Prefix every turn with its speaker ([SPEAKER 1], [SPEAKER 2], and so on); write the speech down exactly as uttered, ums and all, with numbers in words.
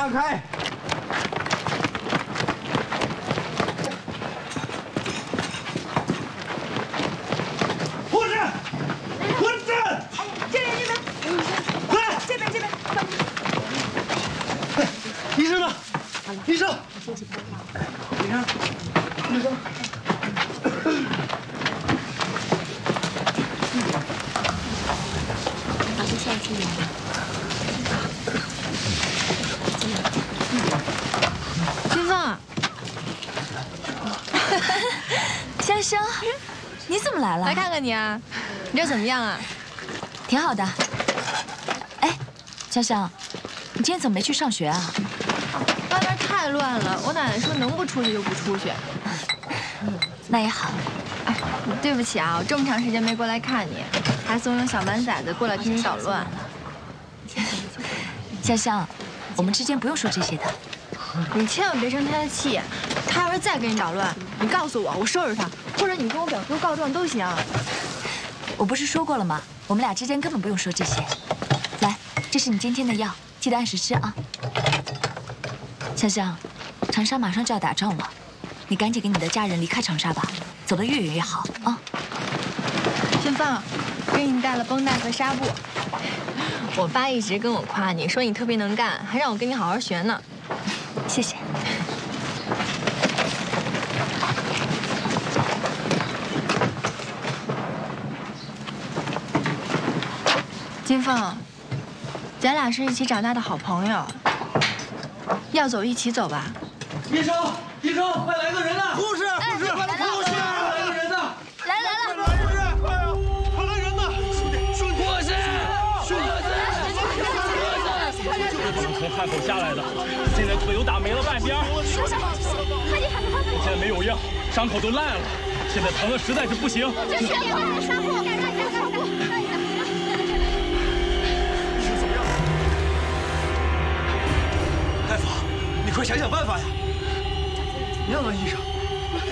[SPEAKER 1] 让开！护士，护士！
[SPEAKER 2] 哎，这边这边，
[SPEAKER 1] 来，
[SPEAKER 2] 这边这边，
[SPEAKER 1] 医生呢？医生，医生，医生。
[SPEAKER 2] 老师下一次演。
[SPEAKER 3] 金凤，
[SPEAKER 2] 香香，你怎么来了？
[SPEAKER 3] 来看看你啊，你这怎么样啊？
[SPEAKER 2] 挺好的。哎，香香，你今天怎么没去上学啊？
[SPEAKER 3] 外边太乱了，我奶奶说能不出去就不出去。
[SPEAKER 2] 那也好。
[SPEAKER 3] 哎，对不起啊，我这么长时间没过来看你，还怂恿小满崽子过来给你捣乱。
[SPEAKER 2] 香香，我们之间不用说这些的。
[SPEAKER 3] 你千万别生他的气，他要是再跟你捣乱，你告诉我，我收拾他，或者你跟我表叔告状都行。
[SPEAKER 2] 我不是说过了吗？我们俩之间根本不用说这些。来，这是你今天的药，记得按时吃啊。香香，长沙马上就要打仗了，你赶紧跟你的家人离开长沙吧，走得越远越好啊。
[SPEAKER 3] 轩芳，给你带了绷带和纱布。我爸一直跟我夸你，说你特别能干，还让我跟你好好学呢。
[SPEAKER 2] 谢谢。
[SPEAKER 3] 金凤，咱俩是一起长大的好朋友，要走一起走吧。
[SPEAKER 1] 医生，医生，快来个人呐！护士，护士，
[SPEAKER 2] 来了，
[SPEAKER 1] 护士，快来个人呐！
[SPEAKER 2] 来了来了，
[SPEAKER 1] 护士，快啊，快来人呐！兄弟，兄弟，
[SPEAKER 4] 护士，
[SPEAKER 1] 兄弟，
[SPEAKER 4] 我们从汉口下来的，现在腿都打没了半边。
[SPEAKER 2] 快点喊他！
[SPEAKER 4] 现在没有药，伤口都烂了，现在疼的实在是不行。
[SPEAKER 2] 这全有我的纱布，赶快赶快赶快！
[SPEAKER 1] 大夫，你快想想办法呀！怎么样啊，医生？